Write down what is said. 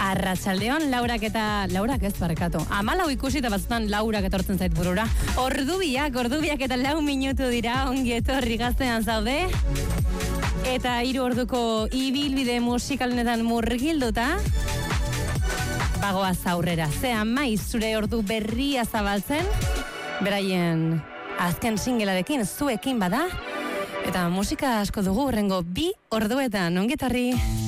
Arratsaldeon, Laurak ez barkatu. 14 ikusi eta batzutan Laurak etortzen zait burura. Ordubiak eta 4 minutu dira, ongi etorri gaztean zaude. Eta 3 orduko ibilbide musikalenetan murgilduta. Bagoaz aurrera, zean maiz zure ordu berria zabaltzen. Beraien azken singelarekin zuekin bada. Eta musika asko dugu horrengo 2 orduetan, ongi etorri.